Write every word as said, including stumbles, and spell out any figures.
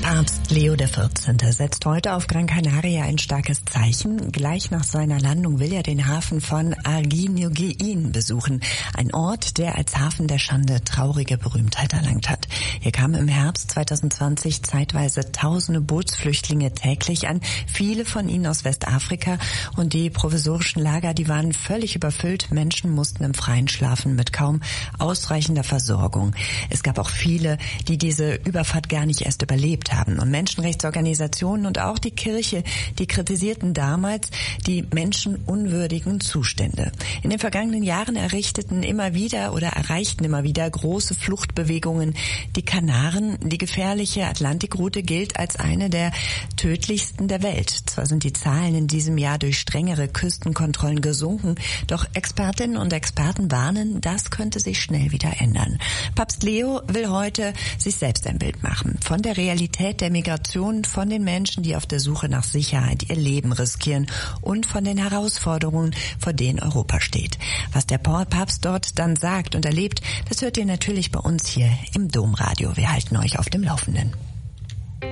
Papst Leo der vierzehnte. setzt heute auf Gran Canaria ein starkes Zeichen. Gleich nach seiner Landung will er den Hafen von Arguineguín besuchen. Ein Ort, der als Hafen der Schande traurige Berühmtheit erlangt hat. Hier kamen im Herbst zweitausendzwanzig zeitweise tausende Bootsflüchtlinge täglich an, viele von ihnen aus Westafrika. Und die provisorischen Lager, die waren völlig überfüllt. Menschen mussten im Freien schlafen mit kaum ausreichender Versorgung. Es gab auch viele, die diese Überfahrt gar nicht erst überlebt haben. Und Menschenrechtsorganisationen und auch die Kirche, die kritisierten damals die menschenunwürdigen Zustände. In den vergangenen Jahren errichteten immer wieder oder erreichten immer wieder große Fluchtbewegungen die Kanaren. Die gefährliche Atlantikroute gilt als eine der tödlichsten der Welt. Zwar sind die Zahlen in diesem Jahr durch strengere Küstenkontrollen gesunken, doch Expertinnen und Experten warnen, das könnte sich schnell wieder ändern. Papst Leo will heute sich selbst ein Bild machen von der Realität der Migration, von den Menschen, die auf der Suche nach Sicherheit ihr Leben riskieren und von den Herausforderungen, vor denen Europa steht. Was der Papst dort dann sagt und erlebt, das hört ihr natürlich bei uns hier im Domradio. Wir halten euch auf dem Laufenden.